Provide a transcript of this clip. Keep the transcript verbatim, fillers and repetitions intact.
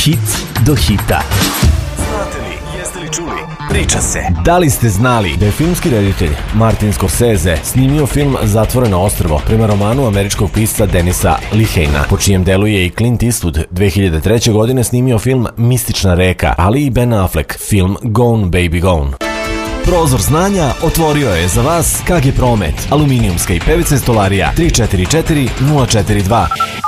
hit do hita. Znate li, jeste li čuli? Priča se. Da li ste znali da je filmski reditelj Martin Scorsese snimio film Zatvoreno ostrvo prema romanu američkog pisca Denisa Lehana, po čijem delu je i Clint Eastwood dve hiljade treće. godine snimio film Mistična reka, ali i Ben Affleck film Gone Baby Gone. Prozor znanja otvorio je za vas K G Promet, aluminijumska i P V C stolarija tri četiri četiri nula četiri dva.